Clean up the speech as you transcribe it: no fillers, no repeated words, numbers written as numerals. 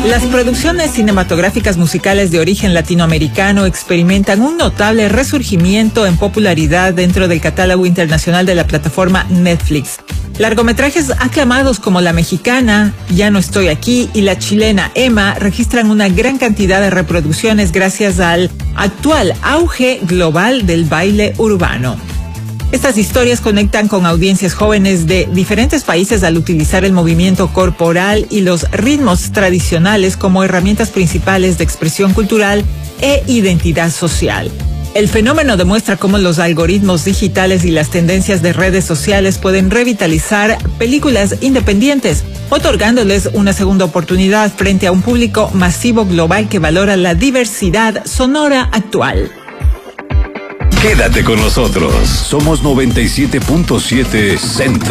Las producciones cinematográficas musicales de origen latinoamericano experimentan un notable resurgimiento en popularidad dentro del catálogo internacional de la plataforma Netflix. Largometrajes aclamados como La Mexicana, Ya no estoy aquí y la chilena Emma registran una gran cantidad de reproducciones gracias al actual auge global del baile urbano. Estas historias conectan con audiencias jóvenes de diferentes países al utilizar el movimiento corporal y los ritmos tradicionales como herramientas principales de expresión cultural e identidad social. El fenómeno demuestra cómo los algoritmos digitales y las tendencias de redes sociales pueden revitalizar películas independientes, otorgándoles una segunda oportunidad frente a un público masivo global que valora la diversidad sonora actual. Quédate con nosotros. Somos 97.7 Centro.